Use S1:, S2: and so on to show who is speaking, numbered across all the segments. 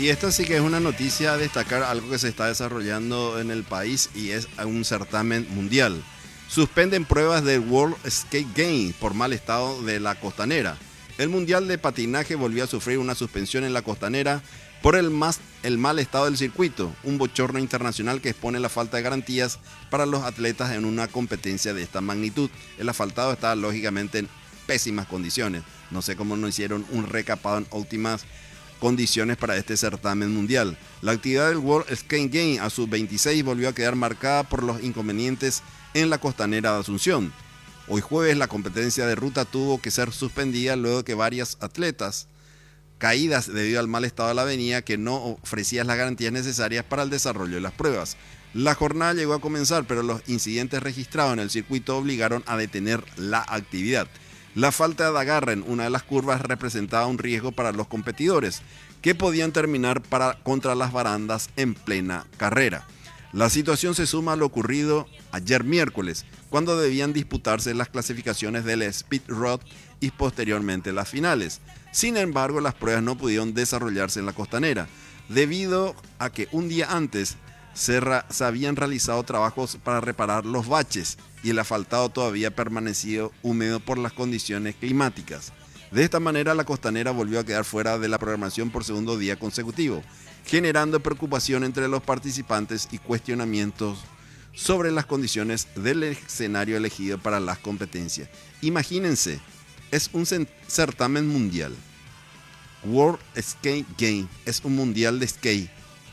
S1: Y esta sí que es una noticia a destacar, algo que se está desarrollando en el país y es un certamen mundial. Suspenden pruebas del World Skate Game por mal estado de la costanera. El Mundial de Patinaje volvió a sufrir una suspensión en la costanera por el mal estado del circuito, un bochorno internacional que expone la falta de garantías para los atletas en una competencia de esta magnitud. El asfaltado está lógicamente en pésimas condiciones. No sé cómo no hicieron un recapado en óptimas condiciones para este certamen mundial. La actividad del World Skate Game a sus 26 volvió a quedar marcada por los inconvenientes en la costanera de Asunción. Hoy jueves la competencia de ruta tuvo que ser suspendida luego de que varias atletas caídas debido al mal estado de la avenida que no ofrecía las garantías necesarias para el desarrollo de las pruebas. La jornada llegó a comenzar, pero los incidentes registrados en el circuito obligaron a detener la actividad. La falta de agarre en una de las curvas representaba un riesgo para los competidores, que podían terminar contra las barandas en plena carrera. La situación se suma a lo ocurrido ayer miércoles, cuando debían disputarse las clasificaciones del Speed Road y posteriormente las finales. Sin embargo, las pruebas no pudieron desarrollarse en la costanera, debido a que un día antes se habían realizado trabajos para reparar los baches y el asfaltado todavía permanecido húmedo por las condiciones climáticas. De esta manera, la costanera volvió a quedar fuera de la programación por segundo día consecutivo, generando preocupación entre los participantes y cuestionamientos sobre las condiciones del escenario elegido para las competencias. Imagínense, es un certamen mundial. World Skate Game es un mundial de skate.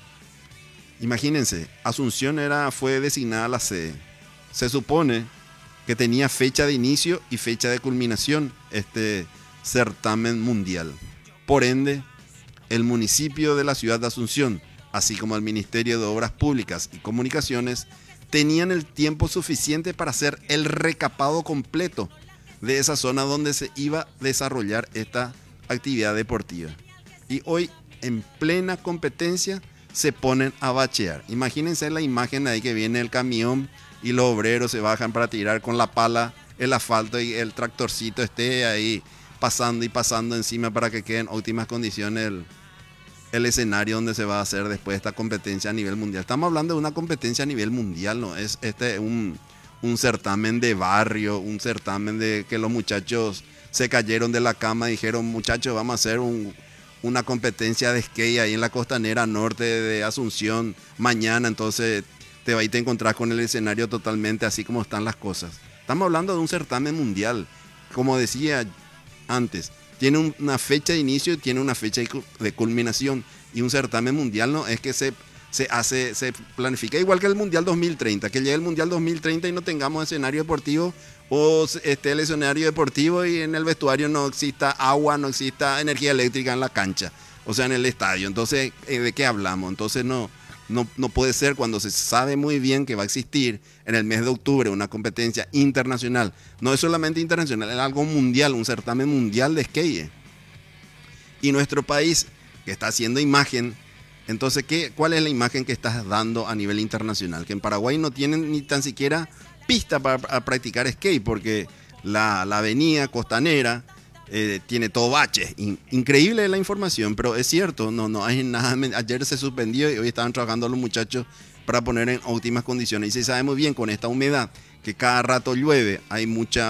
S1: Imagínense, Asunción fue designada la sede. Se supone que tenía fecha de inicio y fecha de culminación este certamen mundial. Por ende, el municipio de la ciudad de Asunción, así como el Ministerio de Obras Públicas y Comunicaciones, tenían el tiempo suficiente para hacer el recapado completo de esa zona donde se iba a desarrollar esta actividad deportiva. Y hoy, en plena competencia, se ponen a bachear. Imagínense la imagen de ahí que viene el camión y los obreros se bajan para tirar con la pala el asfalto y el tractorcito esté ahí pasando y pasando encima para que quede en óptimas condiciones el escenario donde se va a hacer después esta competencia a nivel mundial. Estamos hablando de una competencia a nivel mundial, no es un certamen de barrio, un certamen de que los muchachos se cayeron de la cama y dijeron, muchachos, vamos a hacer una competencia de skate ahí en la costanera norte de Asunción mañana, entonces te encontrás con el escenario totalmente así como están las cosas. Estamos hablando de un certamen mundial, como decía antes, tiene una fecha de inicio y tiene una fecha de culminación, y un certamen mundial no es que se planifica igual que el Mundial 2030, que llegue el Mundial 2030 y no tengamos escenario deportivo, o esté el escenario deportivo y en el vestuario no exista agua, no exista energía eléctrica en la cancha, o sea, en el estadio. Entonces, ¿de qué hablamos? Entonces no puede ser cuando se sabe muy bien que va a existir en el mes de octubre una competencia internacional. No es solamente internacional, es algo mundial, un certamen mundial de skate. Y nuestro país, que está haciendo imagen, entonces, ¿cuál es la imagen que estás dando a nivel internacional? Que en Paraguay no tienen ni tan siquiera pista para practicar skate, porque la avenida costanera tiene todo baches. Increíble la información, pero es cierto, no hay nada. Ayer se suspendió y hoy estaban trabajando los muchachos para poner en óptimas condiciones. Y se sabe muy bien con esta humedad que cada rato llueve, hay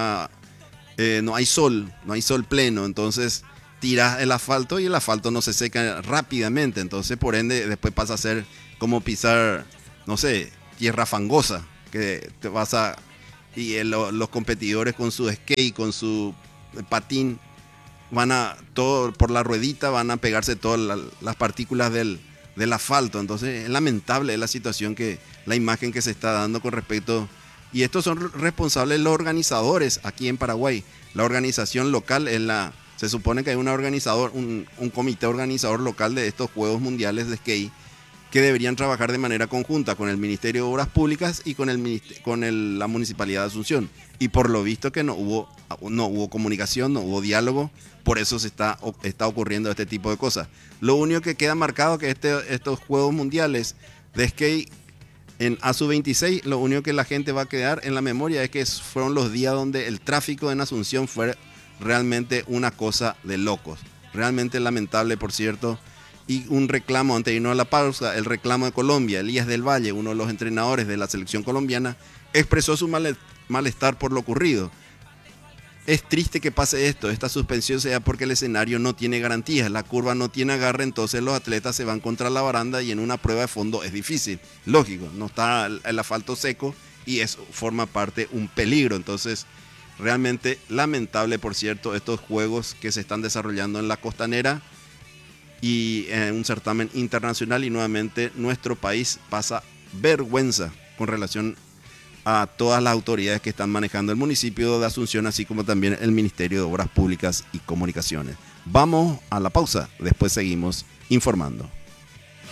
S1: no hay sol pleno, entonces tiras el asfalto y el asfalto no se seca rápidamente, entonces por ende después pasa a ser como pisar, no sé, tierra fangosa, que te vas los competidores con su skate, con su patín, todo por la ruedita, van a pegarse todas las partículas del asfalto. Entonces es lamentable la situación, la imagen que se está dando con respecto, y estos son responsables los organizadores aquí en Paraguay. La organización local se supone que hay un comité organizador local de estos Juegos Mundiales de Skate, que deberían trabajar de manera conjunta con el Ministerio de Obras Públicas y con la Municipalidad de Asunción. Y por lo visto que no hubo comunicación, no hubo diálogo, por eso está ocurriendo este tipo de cosas. Lo único que queda marcado que estos Juegos Mundiales de Skate en ASU26, lo único que la gente va a quedar en la memoria es que fueron los días donde el tráfico en Asunción fue realmente una cosa de locos. Realmente lamentable, por cierto. Y un reclamo, antes de irnos a la pausa, el reclamo de Colombia. Elías del Valle, uno de los entrenadores de la selección colombiana, expresó su malestar por lo ocurrido. Es triste que pase esto, esta suspensión sea porque el escenario no tiene garantías, la curva no tiene agarre, entonces los atletas se van contra la baranda y en una prueba de fondo es difícil. Lógico, no está el asfalto seco y eso forma parte un peligro. Entonces, realmente lamentable, por cierto, estos juegos que se están desarrollando en la costanera y en un certamen internacional, y nuevamente nuestro país pasa vergüenza con relación a todas las autoridades que están manejando el municipio de Asunción, así como también el Ministerio de Obras Públicas y Comunicaciones. Vamos a la pausa, después seguimos informando.